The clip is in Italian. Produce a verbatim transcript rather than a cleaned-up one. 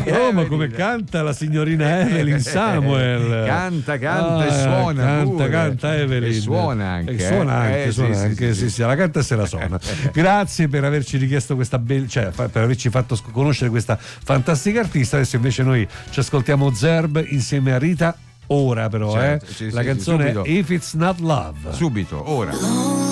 Oh, ma come canta la signorina Evelyn Samuel. Canta, canta ah, e suona. Canta, pure. canta Evelyn. E suona anche. E suona anche, eh, suona sì, anche sì, sì, sì. sì, la canta e se la suona. Grazie per averci richiesto questa bella, cioè per averci fatto conoscere questa fantastica artista. Adesso invece noi ci ascoltiamo Zerb insieme a Rita. Ora però, Certo, eh. sì, la sì, canzone sì, If It's Not Love. Subito, ora.